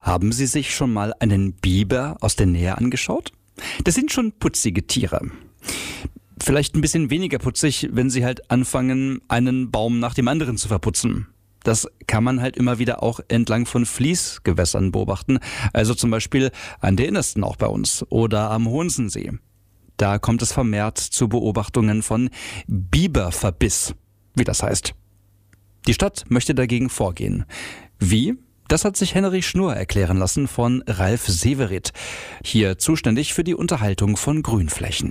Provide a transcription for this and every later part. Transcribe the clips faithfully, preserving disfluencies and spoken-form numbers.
Haben Sie sich schon mal einen Biber aus der Nähe angeschaut? Das sind schon putzige Tiere. Vielleicht ein bisschen weniger putzig, wenn sie halt anfangen, einen Baum nach dem anderen zu verputzen. Das kann man halt immer wieder auch entlang von Fließgewässern beobachten. Also zum Beispiel an der Innersten auch bei uns oder am Honsensee. Da kommt es vermehrt zu Beobachtungen von Biberverbiss, wie das heißt. Die Stadt möchte dagegen vorgehen. Wie? Das hat sich Henry Schnurr erklären lassen von Ralf Severit, hier zuständig für die Unterhaltung von Grünflächen.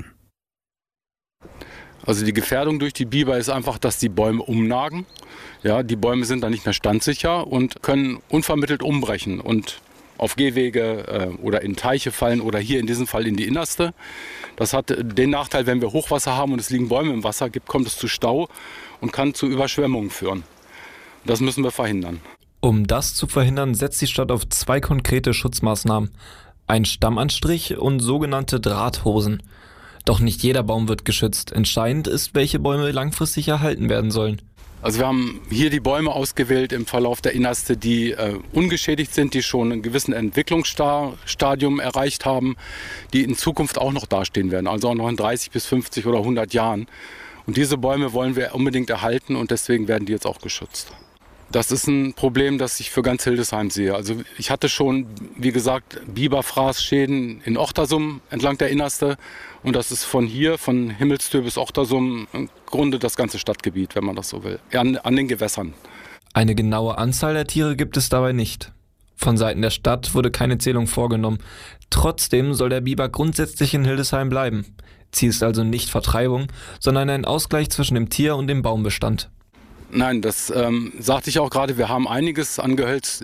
Also die Gefährdung durch die Biber ist einfach, dass die Bäume umnagen. Ja, die Bäume sind dann nicht mehr standsicher und können unvermittelt umbrechen und auf Gehwege äh, oder in Teiche fallen oder hier in diesem Fall in die Innerste. Das hat den Nachteil, wenn wir Hochwasser haben und es liegen Bäume im Wasser, gibt, kommt es zu Stau und kann zu Überschwemmungen führen. Das müssen wir verhindern. Um das zu verhindern, setzt die Stadt auf zwei konkrete Schutzmaßnahmen. Ein Stammanstrich und sogenannte Drahthosen. Doch nicht jeder Baum wird geschützt. Entscheidend ist, welche Bäume langfristig erhalten werden sollen. Also wir haben hier die Bäume ausgewählt im Verlauf der Innerste, die äh, ungeschädigt sind, die schon einen gewissen Entwicklungsstadium erreicht haben, die in Zukunft auch noch dastehen werden, also auch noch in dreißig bis fünfzig oder hundert Jahren. Und diese Bäume wollen wir unbedingt erhalten und deswegen werden die jetzt auch geschützt. Das ist ein Problem, das ich für ganz Hildesheim sehe. Also ich hatte schon, wie gesagt, Biberfraßschäden in Ochtersum entlang der Innerste. Und das ist von hier, von Himmelstür bis Ochtersum, im Grunde das ganze Stadtgebiet, wenn man das so will, an, an den Gewässern. Eine genaue Anzahl der Tiere gibt es dabei nicht. Von Seiten der Stadt wurde keine Zählung vorgenommen. Trotzdem soll der Biber grundsätzlich in Hildesheim bleiben. Ziel ist also nicht Vertreibung, sondern ein Ausgleich zwischen dem Tier- und dem Baumbestand. Nein, das ähm, sagte ich auch gerade. Wir haben einiges an Gehölz,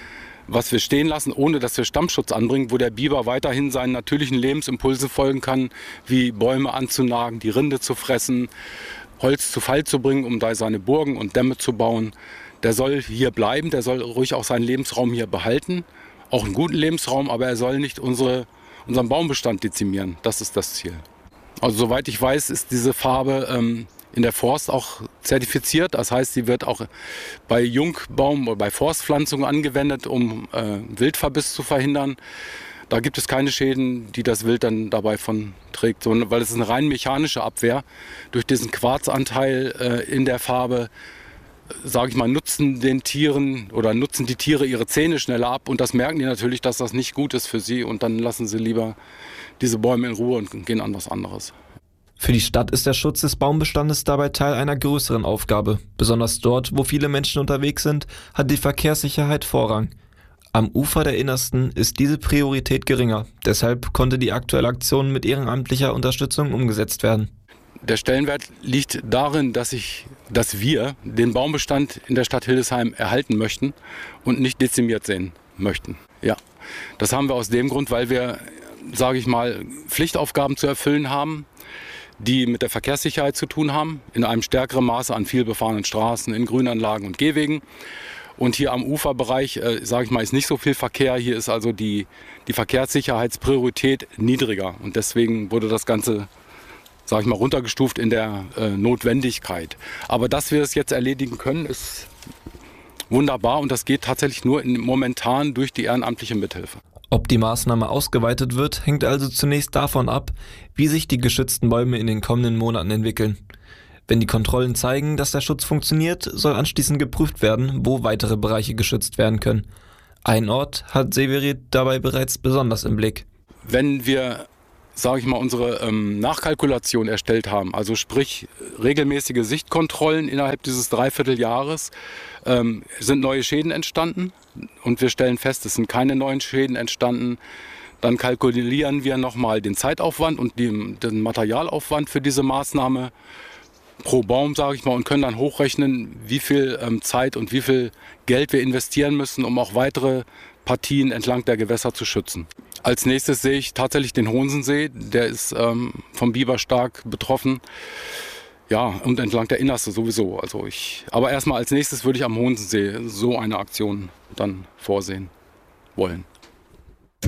was wir stehen lassen, ohne dass wir Stammschutz anbringen, wo der Biber weiterhin seinen natürlichen Lebensimpulse folgen kann, wie Bäume anzunagen, die Rinde zu fressen, Holz zu Fall zu bringen, um da seine Burgen und Dämme zu bauen. Der soll hier bleiben, der soll ruhig auch seinen Lebensraum hier behalten, auch einen guten Lebensraum, aber er soll nicht unsere, unseren Baumbestand dezimieren. Das ist das Ziel. Also soweit ich weiß, ist diese Farbe ähm, in der Forst auch zertifiziert. Das heißt, sie wird auch bei Jungbaum- oder bei Forstpflanzungen angewendet, um äh, Wildverbiss zu verhindern. Da gibt es keine Schäden, die das Wild dann dabei von trägt, sondern weil es ist eine rein mechanische Abwehr. Durch diesen Quarzanteil äh, in der Farbe, sage ich mal, nutzen den Tieren oder nutzen die Tiere ihre Zähne schneller ab und das merken die natürlich, dass das nicht gut ist für sie und dann lassen sie lieber diese Bäume in Ruhe und gehen an was anderes. Für die Stadt ist der Schutz des Baumbestandes dabei Teil einer größeren Aufgabe. Besonders dort, wo viele Menschen unterwegs sind, hat die Verkehrssicherheit Vorrang. Am Ufer der Innersten ist diese Priorität geringer. Deshalb konnte die aktuelle Aktion mit ehrenamtlicher Unterstützung umgesetzt werden. Der Stellenwert liegt darin, dass, ich, dass wir den Baumbestand in der Stadt Hildesheim erhalten möchten und nicht dezimiert sehen möchten. Ja, das haben wir aus dem Grund, weil wir, sage ich mal, Pflichtaufgaben zu erfüllen haben, die mit der Verkehrssicherheit zu tun haben, in einem stärkeren Maße an vielbefahrenen Straßen, in Grünanlagen und Gehwegen. Und hier am Uferbereich, äh, sage ich mal, ist nicht so viel Verkehr. Hier ist also die, die Verkehrssicherheitspriorität niedriger. Und deswegen wurde das Ganze, sage ich mal, runtergestuft in der äh, Notwendigkeit. Aber dass wir es jetzt erledigen können, ist wunderbar. Und das geht tatsächlich nur in, momentan durch die ehrenamtliche Mithilfe. Ob die Maßnahme ausgeweitet wird, hängt also zunächst davon ab, wie sich die geschützten Bäume in den kommenden Monaten entwickeln. Wenn die Kontrollen zeigen, dass der Schutz funktioniert, soll anschließend geprüft werden, wo weitere Bereiche geschützt werden können. Ein Ort hat Severit dabei bereits besonders im Blick. Wenn wir, sage ich mal, unsere ähm, Nachkalkulation erstellt haben, also sprich regelmäßige Sichtkontrollen innerhalb dieses Dreivierteljahres, ähm, sind neue Schäden entstanden und wir stellen fest, es sind keine neuen Schäden entstanden. Dann kalkulieren wir nochmal den Zeitaufwand und die, den Materialaufwand für diese Maßnahme pro Baum, sage ich mal, und können dann hochrechnen, wie viel ähm, Zeit und wie viel Geld wir investieren müssen, um auch weitere Partien entlang der Gewässer zu schützen. Als nächstes sehe ich tatsächlich den Honsensee, der ist ähm, vom Biber stark betroffen. Ja, und entlang der Innerste sowieso. Also ich, aber erstmal als nächstes würde ich am Honsensee so eine Aktion dann vorsehen wollen.